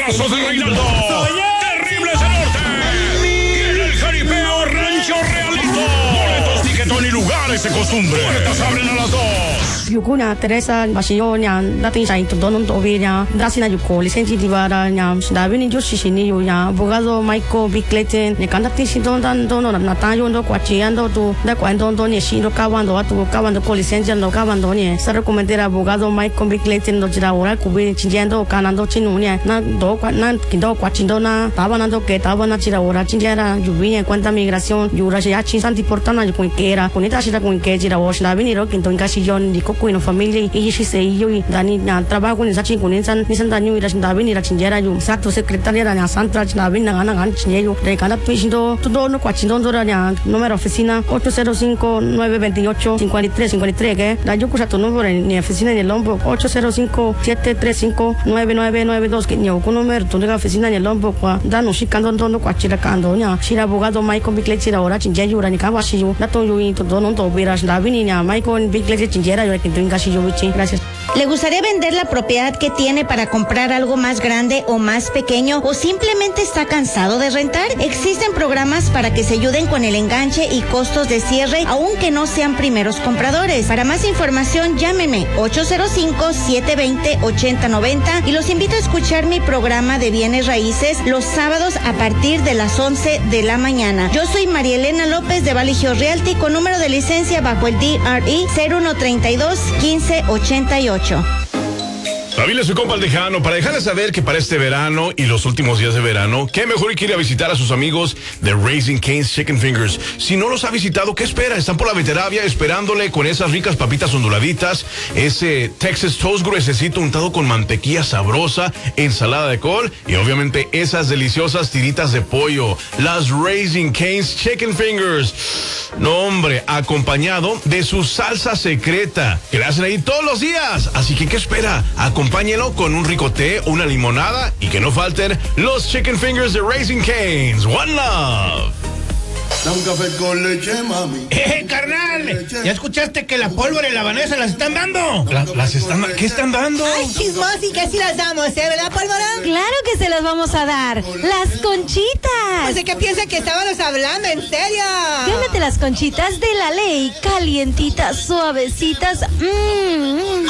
brazos de Reinaldo. Terribles del Norte. Viene el jaripeo Rancho Realito. Boletos, tiquetón y lugares de costumbre. Puertas abren a las 2. Yukunya Teresa Basionya dating sa ito donon tobinya dasina yuko lisensi divara nya davini jushishini yunya abogado Michael Bickleten ne kandati sidon dan dono na tayo ndo kwachiando tu da kwando ndo ne shiro kawando atu kawando ko lisensi ndo kawando ne sa recomendar abogado Michael Bickleten ndo jira ora kubi chinjendo kanando chinunya na do na kindo kwachindo na tabanando que tabana jira ora chinjera yubinya cuenta migración yura ya chinsanti portana yukunkera kunita shira kunkera jira wash davini ro kinto ingashillon diko kuino familia y si se yo y dani na trabajo ni sachi kunin san ni san dani ira sindabi ni ra chinjera yo exacto secretaria na santra chinabi na gan chinello de cada pishindo todo no kwachindo dora ya número oficina 805-928-5353 que da yo kusa tu número ni oficina en el Lombok 805-735-9992 que ni o número tu oficina en el Lombok da no shikando no kwachira kando nya shira abogado Michael Bickleten ora ora chinjera ora ni kawashi yo da to yo y todo no to bira sindabi ni Michael Bickleten chinjera yo Gracias. ¿Le gustaría vender la propiedad que tiene para comprar algo más grande o más pequeño o simplemente está cansado de rentar? Existen programas para que se ayuden con el enganche y costos de cierre aunque no sean primeros compradores. Para más información llámenme 805-720-8090 y los invito a escuchar mi programa de bienes raíces los sábados a partir de las 11 de la mañana. Yo soy María Elena López de Valley Hills Realty con número de licencia bajo el DRE 0132-1588. Familia, su compa el Tejano, para dejarles saber que para este verano y los últimos días de verano, qué mejor que ir a visitar a sus amigos de Raising Cane's Chicken Fingers. Si no los ha visitado, ¿qué espera? Están por la Veteravia esperándole con esas ricas papitas onduladitas, ese Texas Toast gruesecito untado con mantequilla sabrosa, ensalada de col y obviamente esas deliciosas tiritas de pollo. Las Raising Cane's Chicken Fingers. No, hombre, acompañado de su salsa secreta que le hacen ahí todos los días. Así que, ¿qué espera? Acompáñenlo con un rico té, una limonada y que no falten los Chicken Fingers de Raising Cane's. One Love. Da un café con leche, mami. Carnal, ¿ya escuchaste que la pólvora y la Vanessa las están dando? ¿Qué están dando? Ay, chismosi, que sí las damos, ¿verdad, pólvora? Claro que se las vamos a dar. Las conchitas. Pues de qué piensa que estábamos hablando, en serio. Gánate las conchitas de la ley, calientitas, suavecitas.